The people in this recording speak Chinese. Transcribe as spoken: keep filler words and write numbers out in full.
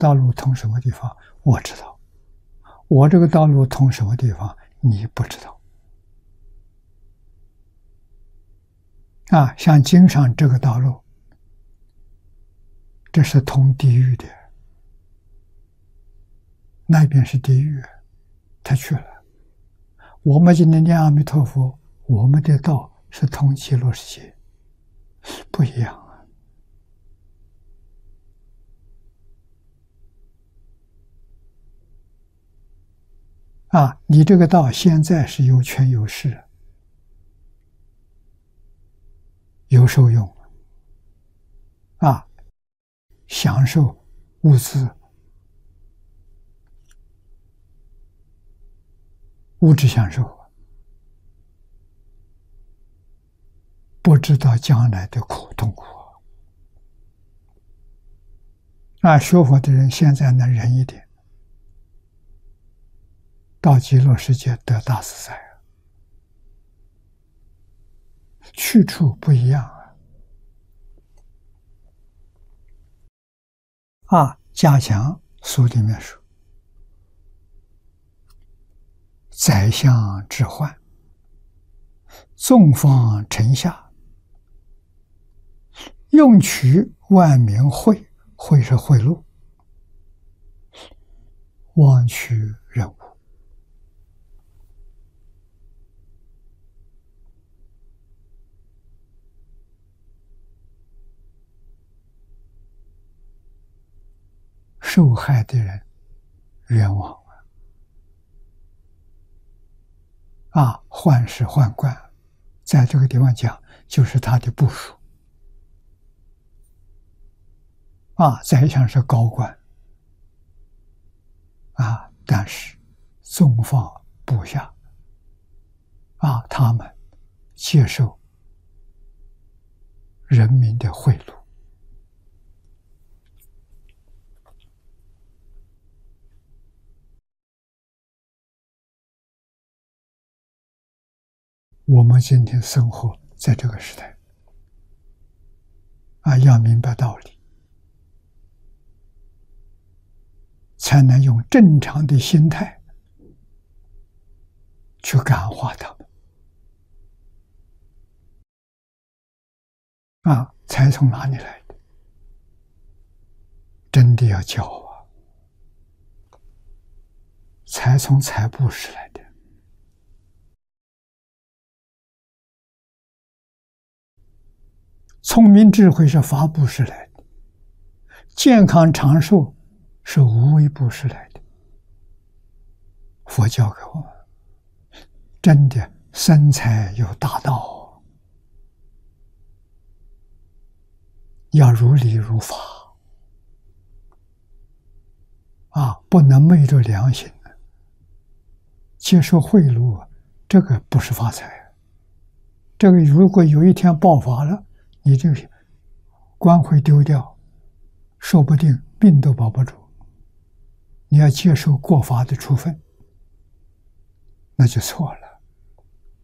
道路通什么地方？我知道。我这个道路通什么地方？你不知道。啊，像经上这个道路，这是通地狱的，那边是地狱，他去了。我们今天念阿弥陀佛，我们的道是通极乐世界，不一样啊！啊，你这个道现在是有权有势，有受用啊，享受物资、物质享受，不知道将来的苦痛苦啊！学佛的人现在能忍一点，到极乐世界得大自在，去处不一样啊！啊，加强书里面说，宰相之患，纵方臣下，用取万民贿，贿是贿赂，妄取人物。受害的人冤枉啊！宦使宦官，在这个地方讲，就是他的部属啊。宰相是高官啊，但是纵放部下啊，他们接受人民的贿赂。我们今天生活在这个时代啊，要明白道理，才能用正常的心态去感化他们啊。财从哪里来的？真的要教啊！财从财布施来的。聪明智慧是法布施来的，健康长寿是无为布施来的。佛教给我们，真的生财有大道，要如理如法啊，不能昧着良心接受贿赂，这个不是发财。这个如果有一天爆发了，你这个官会丢掉，说不定病都保不住。你要接受过法的处分，那就错了。